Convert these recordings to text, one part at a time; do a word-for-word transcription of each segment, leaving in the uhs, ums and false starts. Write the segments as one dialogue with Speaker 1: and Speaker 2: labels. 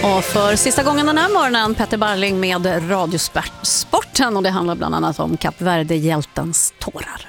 Speaker 1: Och för sista gången den här morgonen Petter Barling med Radiosporten, och det handlar bland annat om Kap Verde-hjältens tårar.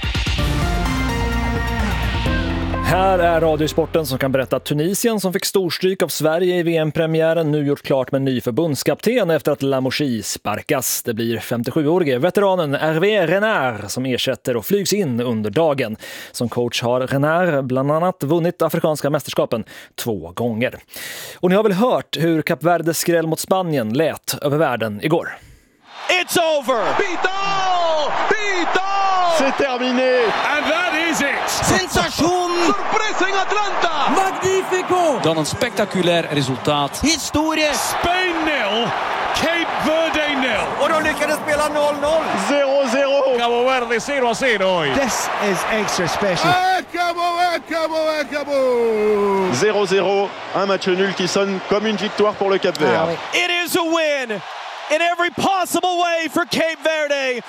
Speaker 2: Här är Radiosporten som kan berätta att Tunisien, som fick storstryk av Sverige i V M-premiären, nu gjort klart med en ny förbundskapten efter att Lamouchi sparkas. Det blir femtiosjuårige veteranen Hervé Renard som ersätter och flygs in under dagen. Som coach har Renard bland annat vunnit afrikanska mästerskapen två gånger. Och ni har väl hört hur Kap Verdes skräll mot Spanien lät över världen igår.
Speaker 3: It's over! Vidal! Vidal!
Speaker 4: C'est terminé!
Speaker 3: And that is it!
Speaker 5: Sensation!
Speaker 3: Surprising Atlanta!
Speaker 5: Magnifico!
Speaker 6: Dan een spectaculair resultaat.
Speaker 5: Historie!
Speaker 3: Spain nil, Cape Verde nil.
Speaker 5: Och de lyckades spela noll noll!
Speaker 4: zéro zéro!
Speaker 3: Cabo Verde zero zero.
Speaker 5: This is extra special.
Speaker 7: Acabou, acabou, acabou!
Speaker 4: zéro zéro, un match nul qui sonne comme une victoire pour le Cap Vert.
Speaker 5: Ah, oui.
Speaker 3: It is a win in every possible way for Cape Verde.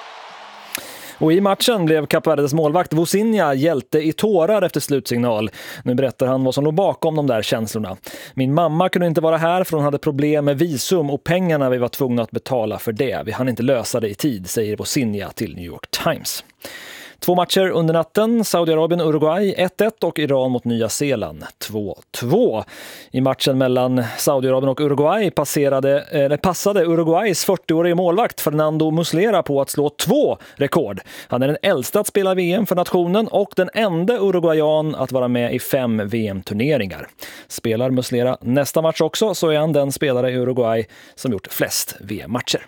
Speaker 2: Och i matchen blev Kap Verdes målvakt Vosinha hjälte i tårar efter slutsignal. Nu berättar han vad som låg bakom de där känslorna. Min mamma kunde inte vara här för hon hade problem med visum och pengarna vi var tvungna att betala för det. Vi hann inte lösa det i tid, säger Vosinha till New York Times. Två matcher under natten, Saudiarabien-Uruguay ett ett och Iran mot Nya Zeeland två två. I matchen mellan Saudiarabien och Uruguay passerade, eller passade Uruguays fyrtioårige målvakt Fernando Muslera på att slå två rekord. Han är den äldsta att spela V M för nationen och den enda uruguayan att vara med i fem V M-turneringar. Spelar Muslera nästa match också, så är han den spelare i Uruguay som gjort flest V M-matcher.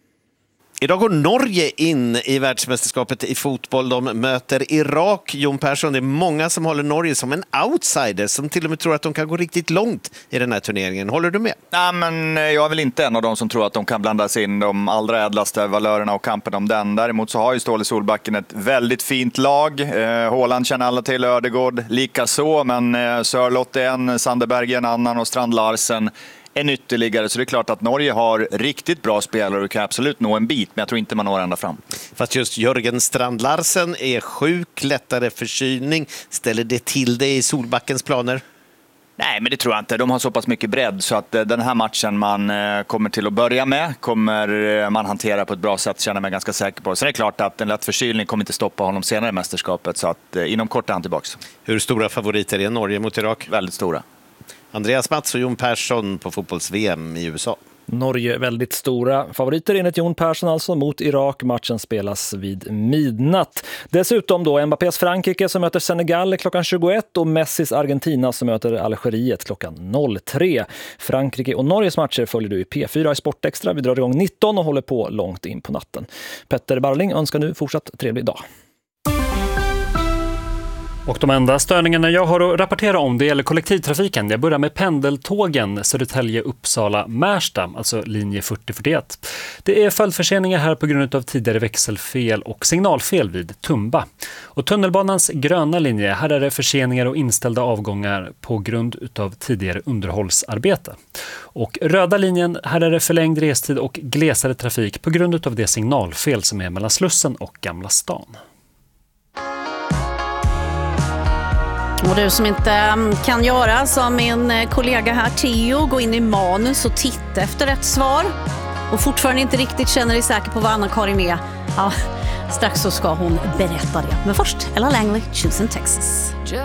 Speaker 8: Idag går Norge in i världsmästerskapet i fotboll. De möter Irak. Jon Persson, det är många som håller Norge som en outsider, som till och med tror att de kan gå riktigt långt i den här turneringen. Håller du med?
Speaker 9: Nej, men jag är väl inte en av dem som tror att de kan blandas in de allra ädlaste valörerna och kampen om den. Däremot så har ju Ståle Solbacken ett väldigt fint lag. Eh, Haaland känner alla till, Ödegård lika så, men eh, Sörlott är en, Sandeberg en annan och Strand Larsen en ytterligare, så det är klart att Norge har riktigt bra spelare och kan absolut nå en bit, men jag tror inte man når ända fram.
Speaker 8: Fast just Jörgen Strand Larsen är sjuk, lättare förkylning. Ställer det till det i Solbackens planer?
Speaker 9: Nej, men det tror jag inte. De har så pass mycket bredd så att den här matchen man kommer till att börja med kommer man hantera på ett bra sätt, känner mig ganska säker på. Sen är det klart att en lätt förkylning kommer inte stoppa honom senare i mästerskapet, så att inom kort är han tillbaka.
Speaker 8: Hur stora favoriter är Norge mot Irak?
Speaker 9: Väldigt stora.
Speaker 8: Andreas Mats och Jon Persson på fotbolls-V M i U S A.
Speaker 2: Norge väldigt stora favoriter enligt Jon Persson alltså mot Irak. Matchen spelas vid midnatt. Dessutom då Mbappés Frankrike som möter Senegal klockan tjugoett och Messis Argentina som möter Algeriet klockan noll tre. Frankrike och Norges matcher följer du i P fyra i Sportextra. Vi drar igång nitton och håller på långt in på natten. Petter Barling önskar nu fortsatt trevlig dag.
Speaker 10: Och de enda störningarna jag har att rapportera om det gäller kollektivtrafiken. Jag börjar med pendeltågen Södertälje, Uppsala, Märsta, alltså linje fyrtio fyrtioett. Det är följdförseningar här på grund av tidigare växelfel och signalfel vid Tumba. Och tunnelbanans gröna linje, här är det förseningar och inställda avgångar på grund av tidigare underhållsarbete. Och röda linjen, här är det förlängd restid och glesare trafik på grund av det signalfel som är mellan Slussen och Gamla stan.
Speaker 1: Och du som inte kan göra som min kollega här Theo, gå in i manus och titta efter rätt svar och fortfarande inte riktigt känner dig säker på vad Anna-Karin är, ja, strax så ska hon berätta det. Men först Ella Langley, Choosing Texas.